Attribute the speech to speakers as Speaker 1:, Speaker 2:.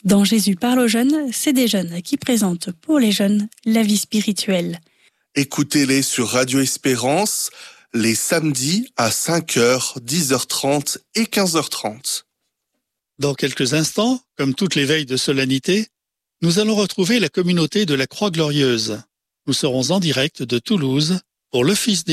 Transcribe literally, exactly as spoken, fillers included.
Speaker 1: Dans Jésus parle aux jeunes, c'est des jeunes qui présentent pour les jeunes la vie spirituelle.
Speaker 2: Écoutez-les sur Radio Espérance les samedis à cinq heures, dix heures trente et quinze heures trente.
Speaker 3: Dans quelques instants, comme toutes les veilles de solennité, nous allons retrouver la communauté de la Croix Glorieuse. Nous serons en direct de Toulouse pour l'office des